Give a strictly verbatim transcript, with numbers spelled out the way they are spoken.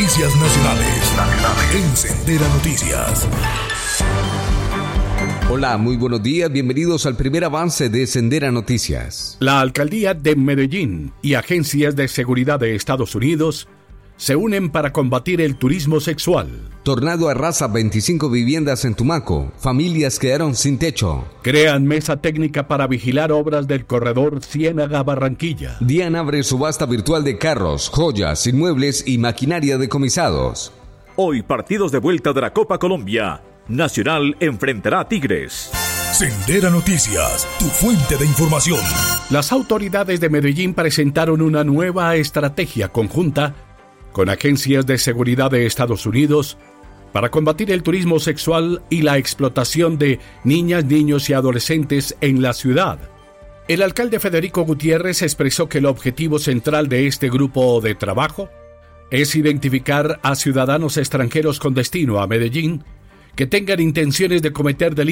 Noticias Nacionales. En Sendera Noticias. Hola, muy buenos días, bienvenidos al primer avance de Sendera Noticias. La Alcaldía de Medellín y agencias de seguridad de Estados Unidos se unen para combatir el turismo sexual. Tornado arrasa veinticinco viviendas en Tumaco, familias quedaron sin techo. Crean mesa técnica para vigilar obras del corredor Ciénaga-Barranquilla. DIAN abre subasta virtual de carros, joyas, inmuebles y maquinaria decomisados. Hoy partidos de vuelta de la Copa Colombia. Nacional enfrentará a Tigres. Sendera Noticias, tu fuente de información. Las autoridades de Medellín presentaron una nueva estrategia conjunta con agencias de seguridad de Estados Unidos para combatir el turismo sexual y la explotación de niñas, niños y adolescentes en la ciudad. El alcalde Federico Gutiérrez expresó que el objetivo central de este grupo de trabajo es identificar a ciudadanos extranjeros con destino a Medellín que tengan intenciones de cometer delitos